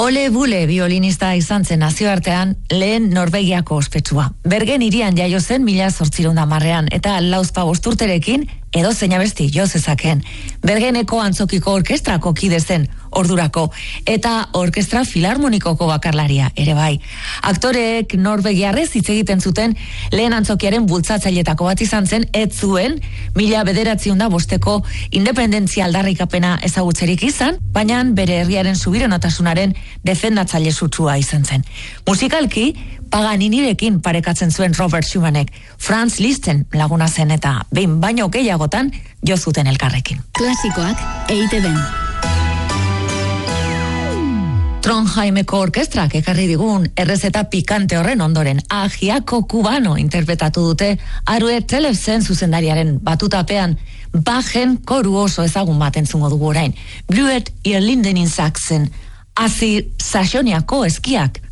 Ole Bule violinista izan zen nazioartean lehen Norvegiako ospetsua. Bergen hirian jaio zen 1810 eta lauzpa bosturterekin edo zein abesti jo zezaken. Bergeneko antzokiko orkestrako kide zen ordurako eta orkestra filarmonikoko bakarlaria ere bai. Aktoreek norvegiarrez hitz egiten zuten lehen antzokiaren bultzatzailetako bat izan zen, ez zuen 1905 independentzia aldarrikapena ezagutzerik izan, baina bere herriaren subiranotasunaren defendatzaile sutsua izan zen. Musikalki, Paganinirekin parekatzen zuen Robert Schumannek, Franz Liszten laguna zen eta behin baino gehiagotan jo zuten elkarrekin. Klasikoak EITB-en. Trondheimeko orkestrak ekarri digun errezeta pikante horren ondoren Agiako Kubano interpretatu dute Arue Telefsen zuzendariaren batutapean Bachen koru oso ezagun bat entzungo dugu orain. Bluet ihr Linden in Sachsen, Azir Saxoniako eskiak